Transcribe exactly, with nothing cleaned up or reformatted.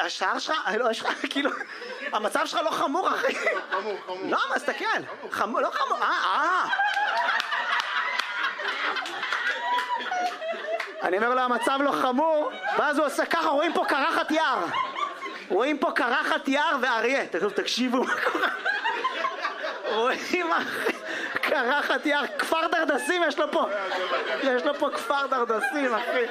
השער שלך, לא, יש לך, כאילו, המצב שלך לא חמור, אחי. חמור, חמור. לא, מה, תסתכל. חמור, לא חמור, אה, אה. אני אומר לו, המצב לא חמור, ואז הוא עושה ככה, רואים פה קרחת יער. רואים פה קרחת יער ואריה. תקשיבו מה קורה. רואים אחי, קרחת יער, כפר דרדסים יש לו פה. יש לו פה כפר דרדסים, אחי.